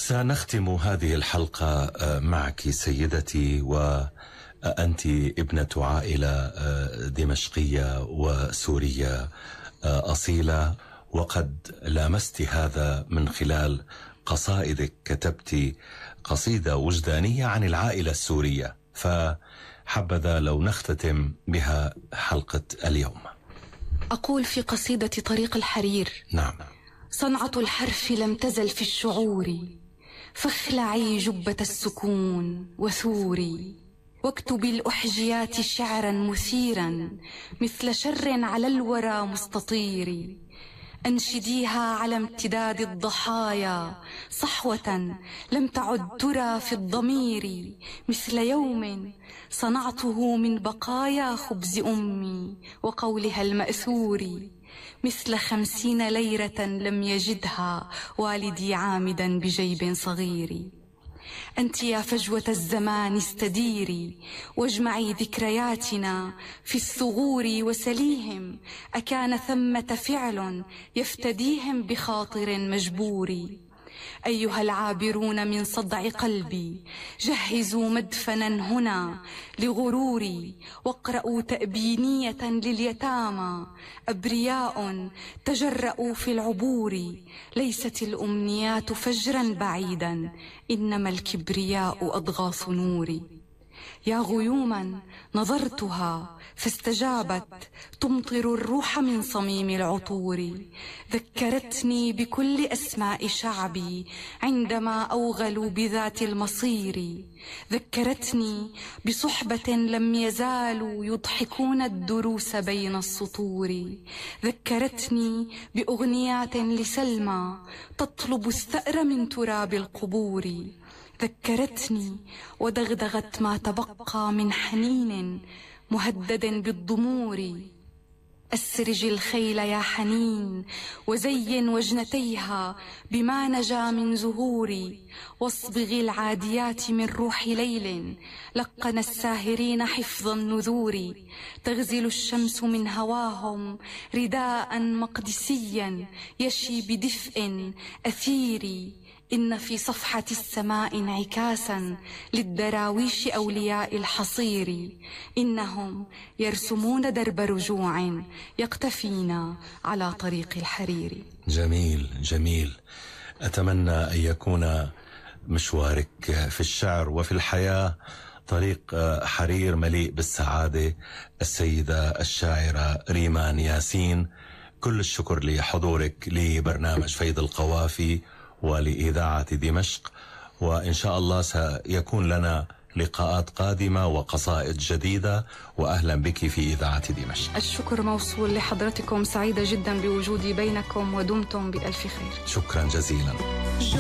سنختم هذه الحلقة معك سيدتي، وأنت ابنة عائلة دمشقية وسورية أصيلة، وقد لامست هذا من خلال قصائدك. كتبت قصيدة وجدانية عن العائلة السورية، فحبذا لو نختتم بها حلقة اليوم. أقول في قصيدة طريق الحرير: نعم. صنعة الحرف لم تزل في الشعور، فاخلعي جبة السكون وثوري، واكتبي الأحجيات شعرا مثيرا مثل شر على الورى مستطير، أنشديها على امتداد الضحايا صحوة لم تعد ترى في الضمير، مثل يوم صنعته من بقايا خبز أمي وقولها المأثور، مثل 50 ليرة لم يجدها والدي عامدا بجيب صغير. أنت يا فجوة الزمان استديري، واجمعي ذكرياتنا في الثغور وسليهم، أكان ثمة فعل يفتديهم بخاطر مجبور. أيها العابرون من صدع قلبي، جهزوا مدفنا هنا لغروري، واقرأوا تأبينية لليتامى، أبرياء تجرؤوا في العبور. ليست الأمنيات فجرا بعيدا، إنما الكبرياء أضغاث نوري. يا غيوما نظرتها فاستجابت، تمطر الروح من صميم العطور. ذكرتني بكل أسماء شعبي عندما أوغلوا بذات المصير. ذكرتني بصحبة لم يزالوا يضحكون الدروس بين السطور. ذكرتني بأغنيات لسلمى تطلب الثأر من تراب القبور. ذكرتني ودغدغت ما تبقى من حنين مهدد بالضمور. أسرج الخيل يا حنين، وزين وجنتيها بما نجا من زهوري، واصبغي العاديات من روح ليل لقن الساهرين حفظ النذور. تغزل الشمس من هواهم رداء مقدسيا يشي بدفء أثيري. إن في صفحة السماء انعكاسا للدراويش أولياء الحصير، إنهم يرسمون درب رجوع يقتفينا على طريق الحرير. جميل جميل. أتمنى أن يكون مشوارك في الشعر وفي الحياة طريق حرير مليء بالسعادة. السيدة الشاعرة ريمان ياسين، كل الشكر لحضورك لبرنامج فيض القوافي ولإذاعة دمشق، وإن شاء الله سيكون لنا لقاءات قادمة وقصائد جديدة، وأهلا بك في إذاعة دمشق. الشكر موصول لحضرتكم، سعيدة جدا بوجودي بينكم، ودمتم بألف خير. شكرا جزيلا.